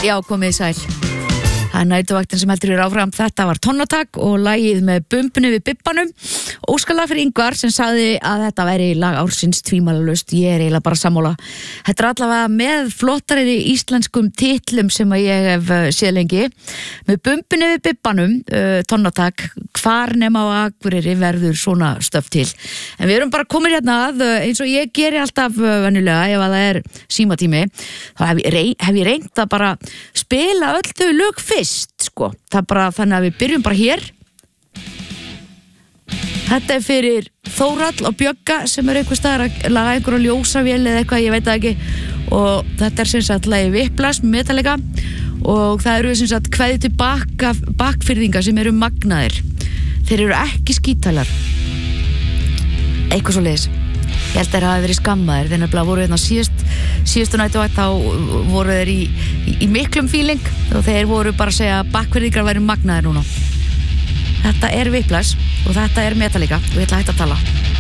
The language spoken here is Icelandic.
Já, komið sæl. Það er nætuvaktin sem heldur áfram. Þetta var Tonnatak og lagið með bumbunni við bibbanum. Óskalag fyrir Ingvar sem sagði að þetta væri lag ársins tvímælalaust. Ég eiginlega bara sammála. Þetta allavega með flottari íslenskum titlum sem að ég hef séð lengi. Með bumbunni við bibbanum, Tonnatak, hvar nema á Akureyri verður svona stöf til. En við erum bara komin hérna að, eins og ég geri alltaf venjulega ef að það er símatími, þá hef ég reynt að bara spila öll þau lög fyrst, sko. Það er bara þannig að við byrjum bara hér. Þetta er fyrir Þórhall og Bjögga sem er einhver staðar að laga einhverja ljósavél eða eitthvað, ég veit það ekki. Og þetta er sem sagt lagið Whiplash með Metallica og það eru sem sagt kveðið til bakfyrðinga sem eru magnaðir. Þeir eru ekki skítalar. Eitthvað svo leiðis. Ég held að þeir hafi verið skammaðir. Þeir nefnilega voru hérna síðustu nætuvægt, þá voru þeir í miklum feeling og þeir voru bara að segja að bakfyrðingar væri magnaðir núna. Þetta er Whiplash og þetta er Metallica og ég ætla að hætta að tala.